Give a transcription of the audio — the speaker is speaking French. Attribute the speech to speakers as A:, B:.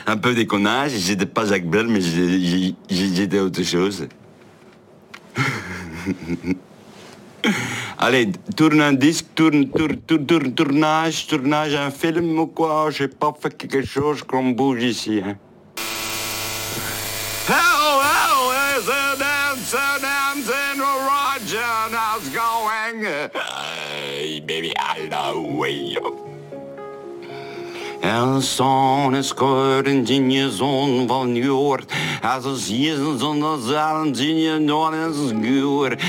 A: un peu déconnage. J'étais pas Jacques Brel, mais j'étais autre chose. Allez, tourne un disque, tournage, un film ou quoi? J'ai pas fait quelque chose qu'on bouge ici. Hein. Hello, is a dance in Roger, how's going? Hey, baby, I know you. En zo'n is kort en dinje zon van joord. Als een zon zonder zalen dinje nooit is guur.